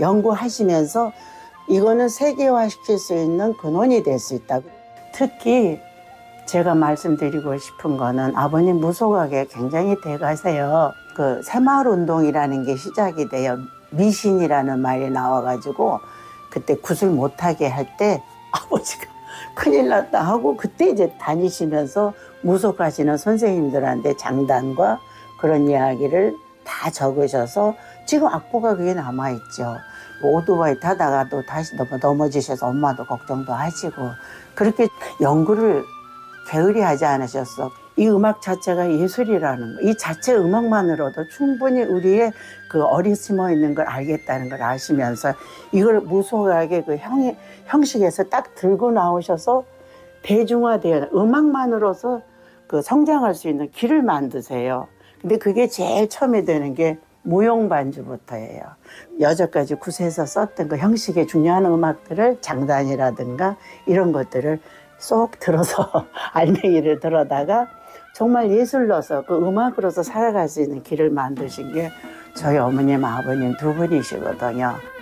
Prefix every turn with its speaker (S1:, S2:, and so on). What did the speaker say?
S1: 연구하시면서 이거는 세계화시킬 수 있는 근원이 될 수 있다. 특히 제가 말씀드리고 싶은 거는 아버님 무속학에 굉장히 대가세요. 그 새마을운동이라는 게 시작이 돼요. 미신이라는 말이 나와가지고 그때 굿을 못하게 할 때 아버지가 큰일 났다 하고 그때 이제 다니시면서 무속하시는 선생님들한테 장단과 그런 이야기를 다 적으셔서 지금 악보가 그게 남아있죠. 오토바이 타다가 또 다시 넘어지셔서 엄마도 걱정도 하시고 그렇게 연구를 게으리 하지 않으셨어. 이 음악 자체가 예술이라는 거, 이 자체 음악만으로도 충분히 우리의 그 어리 숨어 있는 걸 알겠다는 걸 아시면서 이걸 무속하게 그 형식에서 딱 들고 나오셔서 대중화되어 음악만으로서 그 성장할 수 있는 길을 만드세요. 근데 그게 제일 처음에 되는 게 무용반주부터예요. 여태까지 굿에서 썼던 그 형식의 중요한 음악들을 장단이라든가 이런 것들을 쏙 들어서 알맹이를 들어다가 정말 예술로서 그 음악으로서 살아갈 수 있는 길을 만드신 게 저희 어머님 아버님 두 분이시거든요.